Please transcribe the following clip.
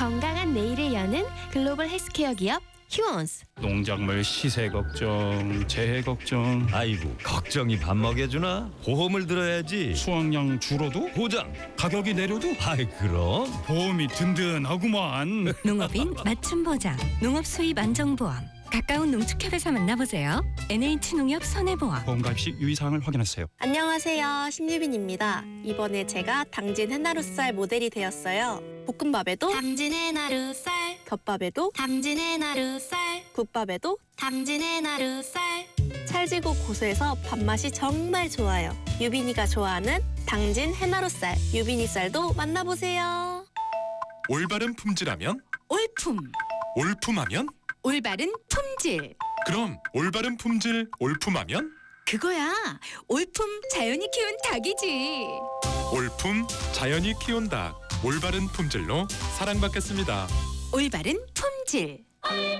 건강한 내일을 여는 글로벌 헬스케어 기업 휴원스. 농작물 시세 걱정, 재해 걱정, 아이고 걱정이 밥 먹여주나? 보험을 들어야지. 수확량 줄어도 보장. 가격이 내려도 아이 그럼. 보험이 든든하구만. 농업인 맞춤 보장, 농업 수입 안정보험. 가까운 농축협에서 만나보세요. NH농협 손해보험. 보험 가입 시 유의사항을 확인하세요. 안녕하세요, 신유빈입니다. 이번에 제가 당진 해나루쌀 모델이 되었어요. 볶음밥에도 당진 해나루쌀, 덮밥에도 당진 해나루쌀, 국밥에도 당진 해나루쌀. 찰지고 고소해서 밥맛이 정말 좋아요. 유빈이가 좋아하는 당진 해나루쌀, 유빈이 쌀도 만나보세요. 올바른 품질하면? 올품. 올품하면? 올바른 품질. 그럼 올바른 품질 올품하면? 그거야. 올품 자연이 키운 닭이지. 올품 자연이 키운 닭. 올바른 품질로 사랑받겠습니다. 올바른 품질.